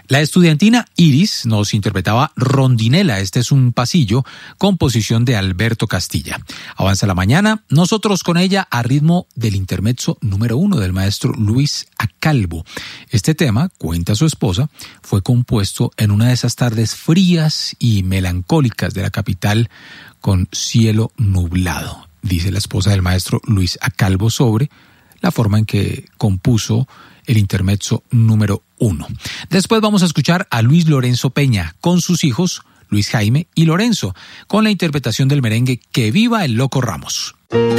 La estudiantina Iris nos interpretaba Rondinela, este es un pasillo, composición de Alberto Castilla. Avanza la mañana, nosotros con ella a ritmo del intermezzo número 1 del maestro Luis Acalbo. Este tema, cuenta su esposa, fue compuesto en una de esas tardes frías y melancólicas de la capital con cielo nublado. Dice la esposa del maestro Luis Acalbo sobre la forma en que compuso el intermezzo número 1. Después vamos a escuchar a Luis Lorenzo Peña con sus hijos Luis Jaime y Lorenzo, con la interpretación del merengue Que viva el Loco Ramos.